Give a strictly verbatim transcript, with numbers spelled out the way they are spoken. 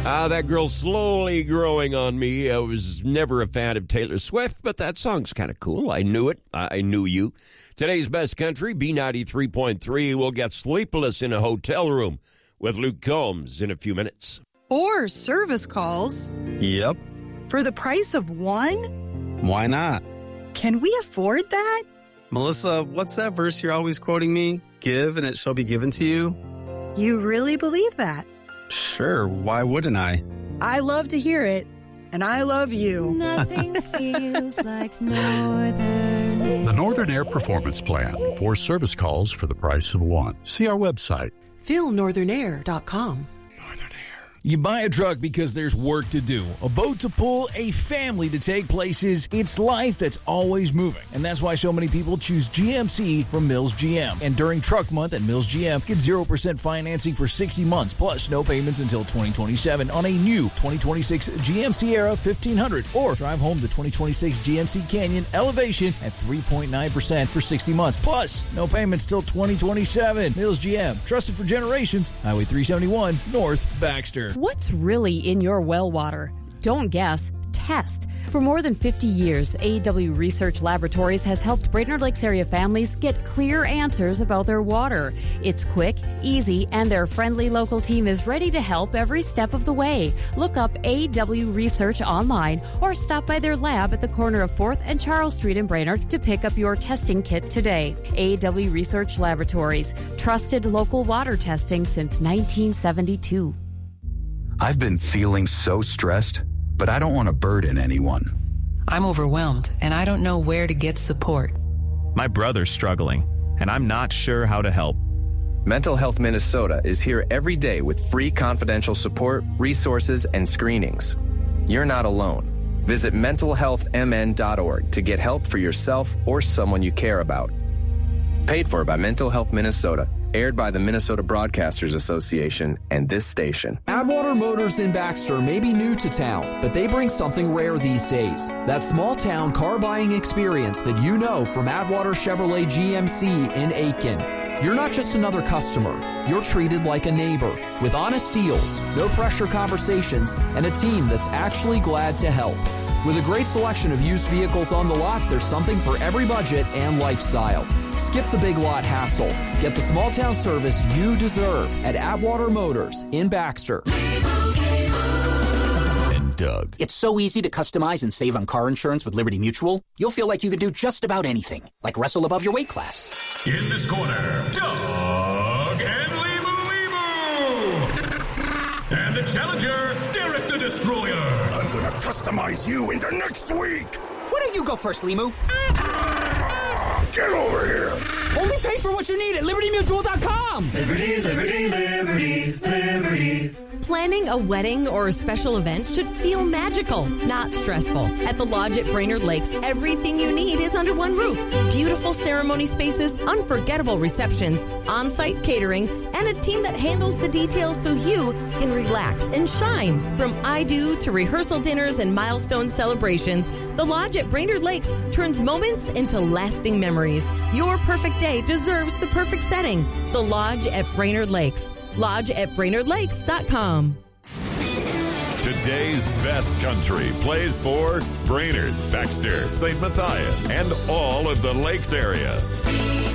Ah, that girl's slowly growing on me. I was never a fan of Taylor Swift, but that song's kind of cool. I knew it. I knew you. Today's Best Country, B ninety-three point three. We'll get sleepless in a hotel room with Luke Combs in a few minutes. Or service calls. Yep. For the price of one? Why not? Can we afford that? Melissa, what's that verse you're always quoting me? Give and it shall be given to you. You really believe that? Sure, why wouldn't I? I love to hear it, and I love you. Nothing feels like Northern Air. The Northern Air Performance Plan for service calls for the price of one. See our website. feel northern air dot com. You buy a truck because there's work to do, a boat to pull, a family to take places. It's life that's always moving. And that's why so many people choose G M C from Mills G M. And during Truck Month at Mills G M, get zero percent financing for sixty months, plus no payments until twenty twenty-seven on a new twenty twenty-six G M C Era fifteen hundred. Or drive home the twenty twenty-six G M C Canyon Elevation at three point nine percent for sixty months, plus no payments till twenty twenty-seven. Mills G M, trusted for generations. Highway three seventy-one, North Baxter. What's really in your well water? Don't guess. Test. For more than fifty years, A E W Research Laboratories has helped Brainerd Lakes area families get clear answers about their water. It's quick, easy, and their friendly local team is ready to help every step of the way. Look up A E W Research online or stop by their lab at the corner of fourth and Charles Street in Brainerd to pick up your testing kit today. A E W Research Laboratories. Trusted local water testing since nineteen seventy-two. I've been feeling so stressed, but I don't want to burden anyone. I'm overwhelmed, and I don't know where to get support. My brother's struggling, and I'm not sure how to help. Mental Health Minnesota is here every day with free confidential support, resources, and screenings. You're not alone. Visit mental health m n dot org to get help for yourself or someone you care about. Paid for by Mental Health Minnesota. Aired by the Minnesota Broadcasters Association and this station. Atwater Motors in Baxter may be new to town, but they bring something rare these days. That small-town car buying experience that you know from Atwater Chevrolet G M C in Aiken. You're not just another customer. You're treated like a neighbor with honest deals, no-pressure conversations, and a team that's actually glad to help. With a great selection of used vehicles on the lot, there's something for every budget and lifestyle. Skip the big lot hassle. Get the small town service you deserve at Atwater Motors in Baxter. And Doug. It's so easy to customize and save on car insurance with Liberty Mutual. You'll feel like you can do just about anything, like wrestle above your weight class. In this corner, Doug and Limu Limu. And the challenger, Derek the Destroyer. I'm gonna customize you into next week. Why don't you go first, Limu? Get over here! Only pay for what you need at liberty mutual dot com! Liberty, liberty, liberty, liberty. Planning a wedding or a special event should feel magical, not stressful. At the Lodge at Brainerd Lakes, everything you need is under one roof. Beautiful ceremony spaces, unforgettable receptions, on-site catering, and a team that handles the details so you can relax and shine. From I-Do to rehearsal dinners and milestone celebrations, the Lodge at Brainerd Lakes turns moments into lasting memories. Your perfect day deserves the perfect setting. The Lodge at Brainerd Lakes. Lodge at Brainerd Lakes dot com. Today's Best Country plays for Brainerd, Baxter, Saint Matthias, and all of the Lakes area.